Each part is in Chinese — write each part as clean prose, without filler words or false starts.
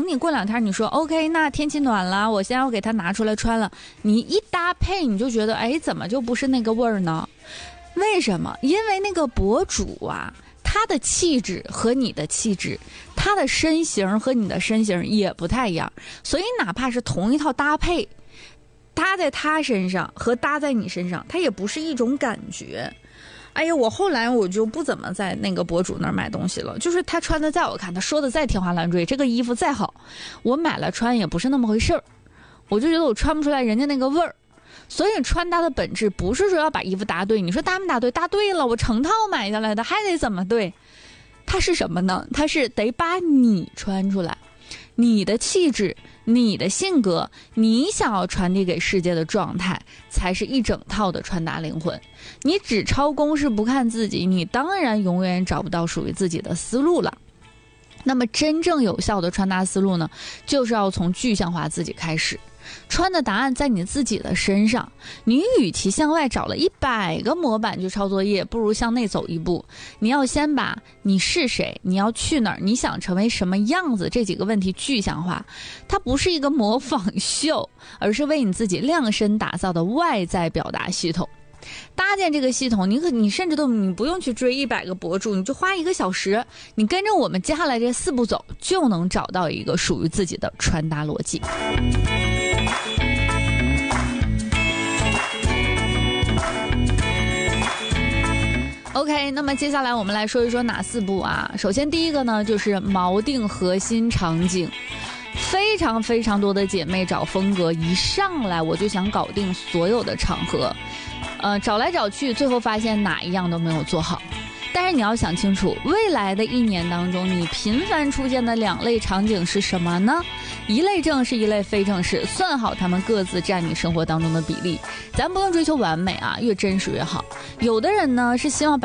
你过2天你说 OK， 那天气暖了，我现在要给它拿出来穿了，你一搭配你就觉得，哎，怎么就不是那个味儿呢？为什么？因为那个博主啊，他的气质和你的气质，他的身形和你的身形也不太一样，所以哪怕是同一套搭配，搭在他身上和搭在你身上，它也不是一种感觉。哎呀，我后来我就不怎么在那个博主那儿买东西了，就是他穿的再好看，他说的再天花乱坠，这个衣服再好，我买了穿也不是那么回事儿，我就觉得我穿不出来人家那个味儿。所以穿搭的本质不是说要把衣服搭对，你说搭没搭对？搭对了，我成套买下来的，还得怎么对？它是什么呢？它是得把你穿出来，你的气质，你的性格，你想要传递给世界的状态，才是一整套的穿搭灵魂。你只抄公式不看自己，你当然永远找不到属于自己的思路了。那么真正有效的穿搭思路呢，就是要从具象化自己开始。穿的答案在你自己的身上，你与其向外找了100个模板去抄作业，不如向内走一步。你要先把你是谁，你要去哪儿，你想成为什么样子这几个问题具象化。它不是一个模仿秀，而是为你自己量身打造的外在表达系统。搭建这个系统，你甚至你不用去追100个博主，你就花1个小时，你跟着我们接下来这4步走，就能找到一个属于自己的穿搭逻辑。OK， 那么接下来我们来说一说哪4步啊？首先第一个呢，就是锚定核心场景。非常非常多的姐妹找风格，一上来我就想搞定所有的场合，找来找去，最后发现哪一样都没有做好。但是你要想清楚，未来的1年当中，你频繁出现的2类场景是什么呢？一类正式，一类非正式，算好他们各自占你生活当中的比例。咱不用追求完美啊，越真实越好。有的人呢是希望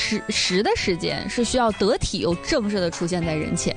10%的时间是需要得体又正式的出现在人前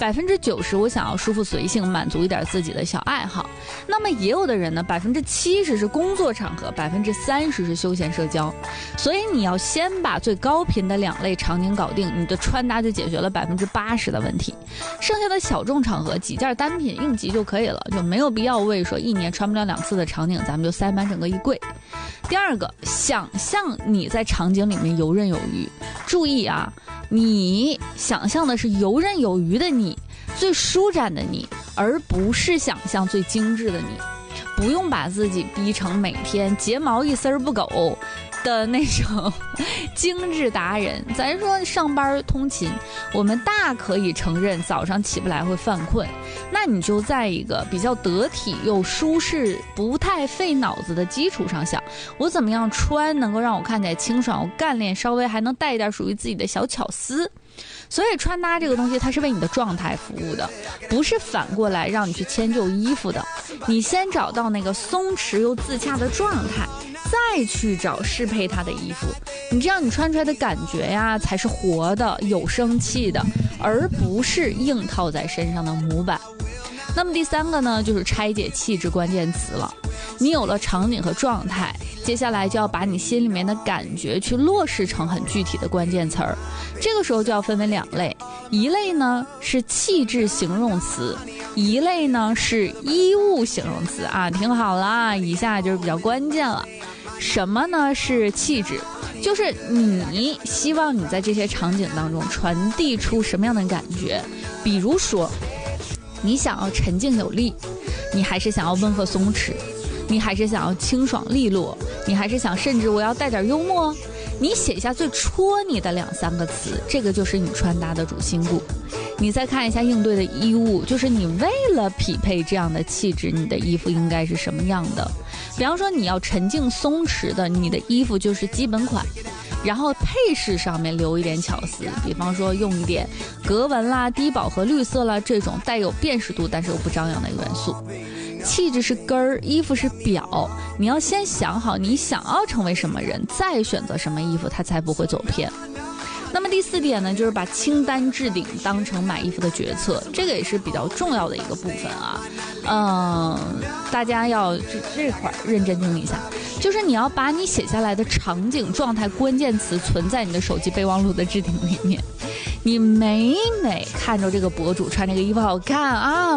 ，90%我想要舒服随性，满足一点自己的小爱好。那么也有的人呢，70%是工作场合，30%是休闲社交。所以你要先把最高频的2类场景搞定，你的穿搭就解决了80%的问题。剩下的小众场合几件单品应急就可以了，就没有必要为说1年穿不了2次的场景，咱们就塞满整个衣柜。第二个，想象你在场景里面游刃有余。注意啊，你想象的是游刃有余的你，最舒展的你，而不是想象最精致的你。不用把自己逼成每天睫毛一丝不苟的那种精致达人。咱说上班通勤，我们大可以承认早上起不来会犯困，那你就在一个比较得体又舒适不太费脑子的基础上想，我怎么样穿能够让我看起来清爽，我干练，稍微还能带一点属于自己的小巧思。所以穿搭这个东西它是为你的状态服务的，不是反过来让你去迁就衣服的。你先找到那个松弛又自洽的状态，再去找适配它的衣服，你这样你穿出来的感觉呀才是活的有生气的，而不是硬套在身上的模板。那么第3个呢，就是拆解气质关键词了。你有了场景和状态，接下来就要把你心里面的感觉去落实成很具体的关键词儿。这个时候就要分为2类，一类呢是气质形容词，一类呢是衣物形容词啊。听好了，以下就是比较关键了。什么呢是气质？就是你希望你在这些场景当中传递出什么样的感觉。比如说你想要沉静有力，你还是想要温和松弛，你还是想要清爽利落，你还是想甚至我要带点幽默。你写下最戳你的2-3个词，这个就是你穿搭的主心骨。你再看一下应对的衣物，就是你为了匹配这样的气质，你的衣服应该是什么样的。比方说你要沉静松弛的，你的衣服就是基本款，然后配饰上面留一点巧思，比方说用一点格纹啦、低饱和绿色啦，这种带有辨识度但是又不张扬的元素。气质是根儿，衣服是表，你要先想好你想要成为什么人，再选择什么衣服，它才不会走偏。那么第4点呢，就是把清单置顶当成买衣服的决策，这个也是比较重要的一个部分啊。大家要这块认真听一下，就是你要把你写下来的场景、状态、关键词存在你的手机备忘录的置顶里面。你每看着这个博主穿这个衣服好看啊，